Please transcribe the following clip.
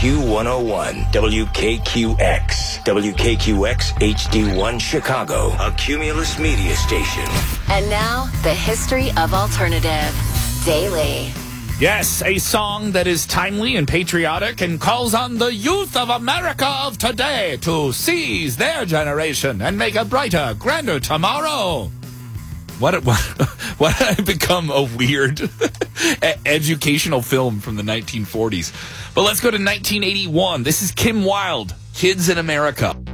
Q101, WKQX, WKQX HD1 Chicago, a Cumulus media station. And now, the history of alternative. Daily. Yes, a song that is timely and patriotic and calls on the youth of America of today to seize their generation and make a brighter, grander tomorrow. Why did I become a weird educational film from the 1940s? But let's go to 1981. This is Kim Wilde, Kids in America.